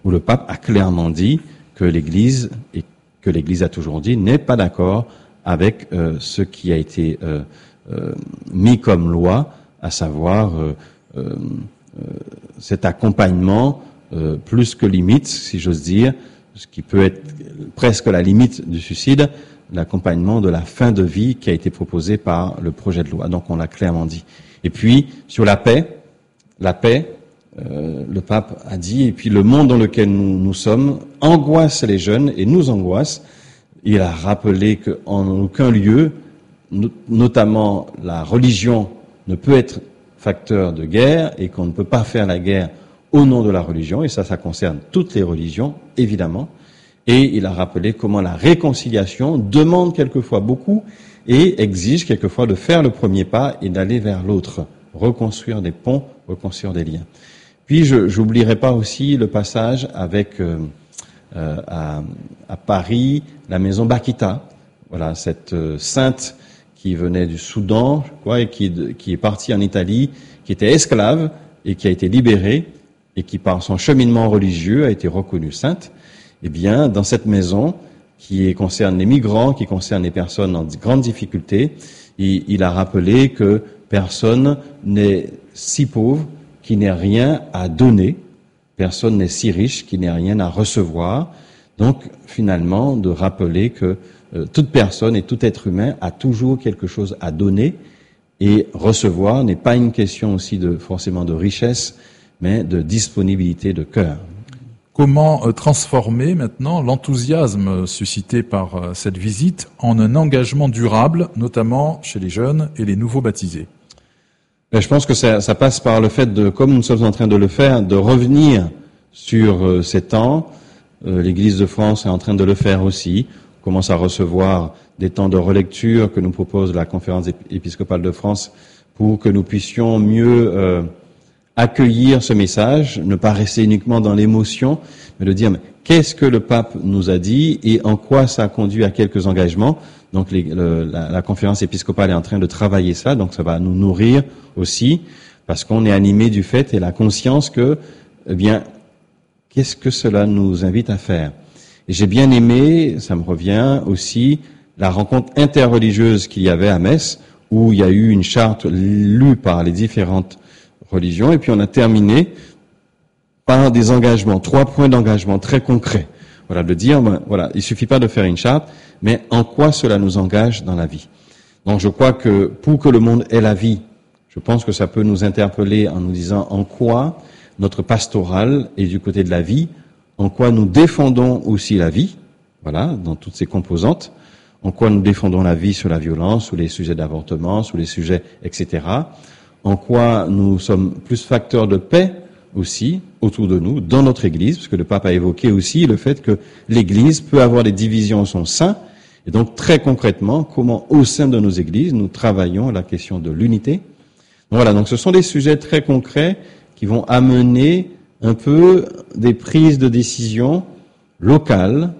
où le pape a clairement dit que l'Église, et que l'Église a toujours dit, n'est pas d'accord avec ce qui a été mis comme loi, à savoir cet accompagnement plus que limite, si j'ose dire, ce qui peut être presque la limite du suicide, l'accompagnement de la fin de vie qui a été proposé par le projet de loi. Donc on l'a clairement dit. Et puis sur la paix, le pape a dit, et puis le monde dans lequel nous sommes angoisse les jeunes et nous angoisse. Il a rappelé qu'en aucun lieu, notamment la religion, ne peut être facteur de guerre et qu'on ne peut pas faire la guerre au nom de la religion, et ça concerne toutes les religions, évidemment. Et il a rappelé comment la réconciliation demande quelquefois beaucoup et exige quelquefois de faire le premier pas et d'aller vers l'autre, reconstruire des ponts, reconstruire des liens. Puis j'oublierai pas aussi le passage avec à Paris, la maison Bakita, voilà, cette sainte qui venait du Soudan, je crois, et qui est partie en Italie, qui était esclave et qui a été libérée et qui, par son cheminement religieux, a été reconnue sainte. Eh bien, dans cette maison qui concerne les migrants, qui concerne les personnes en grande difficulté, il a rappelé que personne n'est si pauvre qui n'ait rien à donner, personne n'est si riche qui n'ait rien à recevoir. Donc, finalement, de rappeler que toute personne et tout être humain a toujours quelque chose à donner, et recevoir n'est pas une question aussi forcément de richesse, mais de disponibilité de cœur. Comment transformer maintenant l'enthousiasme suscité par cette visite en un engagement durable, notamment chez les jeunes et les nouveaux baptisés? Je pense que ça passe par le fait de, comme nous sommes en train de le faire, de revenir sur ces temps. L'Église de France est en train de le faire aussi. On commence à recevoir des temps de relecture que nous propose la Conférence épiscopale de France pour que nous puissions mieux accueillir ce message, ne pas rester uniquement dans l'émotion, mais de dire mais qu'est-ce que le pape nous a dit et en quoi ça a conduit à quelques engagements. Donc la conférence épiscopale est en train de travailler ça, donc ça va nous nourrir aussi, parce qu'on est animé du fait et la conscience que, eh bien, qu'est-ce que cela nous invite à faire. Et j'ai bien aimé, ça me revient aussi, la rencontre interreligieuse qu'il y avait à Metz, où il y a eu une charte lue par les différentes religions, et puis on a terminé par des engagements, 3 points d'engagement très concrets. Voilà, de dire, voilà, il suffit pas de faire une charte, mais en quoi cela nous engage dans la vie. Donc je crois que pour que le monde ait la vie, je pense que ça peut nous interpeller en nous disant en quoi notre pastoral est du côté de la vie, en quoi nous défendons aussi la vie, voilà, dans toutes ses composantes, en quoi nous défendons la vie sur la violence, sur les sujets d'avortement, sur les sujets, etc., en quoi nous sommes plus facteurs de paix aussi autour de nous, dans notre Église, parce que le pape a évoqué aussi le fait que l'Église peut avoir des divisions en son sein, et donc très concrètement, comment au sein de nos Églises, nous travaillons la question de l'unité. Donc voilà, donc ce sont des sujets très concrets qui vont amener un peu des prises de décision locales,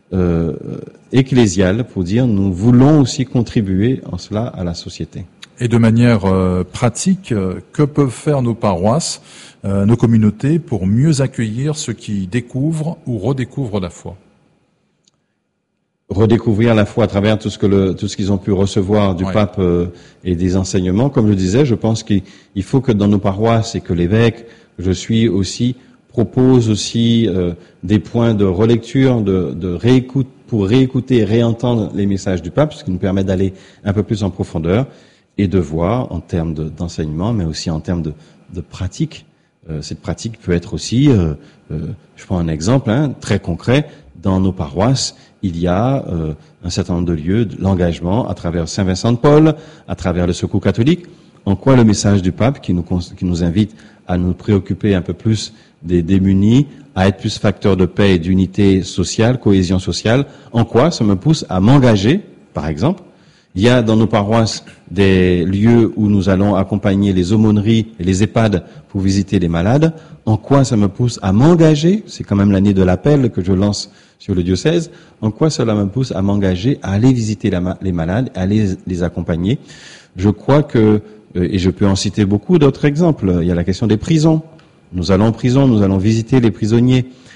ecclésiales, pour dire nous voulons aussi contribuer en cela à la société. Et de manière pratique, que peuvent faire nos paroisses, nos communautés, pour mieux accueillir ceux qui découvrent ou redécouvrent la foi? Redécouvrir la foi à travers tout ce qu'ils ont pu recevoir du pape et des enseignements. Comme je disais, je pense qu'il faut que dans nos paroisses et que l'évêque, je suis aussi, propose aussi des points de relecture, de réécoute, pour réécouter et réentendre les messages du pape, ce qui nous permet d'aller un peu plus en profondeur et de voir en termes d'enseignement, mais aussi en termes de pratique. Cette pratique peut être aussi, je prends un exemple très concret, dans nos paroisses, il y a un certain nombre de lieux, de l'engagement à travers Saint-Vincent de Paul, à travers le Secours catholique. En quoi le message du pape qui nous invite à nous préoccuper un peu plus des démunis, à être plus facteur de paix et d'unité sociale, cohésion sociale, en quoi ça me pousse à m'engager, par exemple. Il y a dans nos paroisses des lieux où nous allons accompagner les aumôneries et les EHPAD pour visiter les malades. En quoi ça me pousse à m'engager? C'est quand même l'année de l'appel que je lance sur le diocèse. En quoi cela me pousse à m'engager, à aller visiter les malades, à aller les accompagner? Je crois que, et je peux en citer beaucoup d'autres exemples, il y a la question des prisons. Nous allons en prison, nous allons visiter les prisonniers.